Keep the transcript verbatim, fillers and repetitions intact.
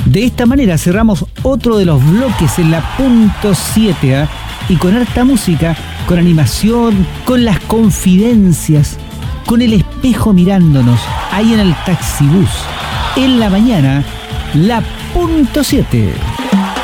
De esta manera cerramos otro de los bloques en la punto siete, ¿eh? Y con harta música, con animación, con las confidencias, con el espejo mirándonos, ahí en el taxibús, en la mañana, la punto siete.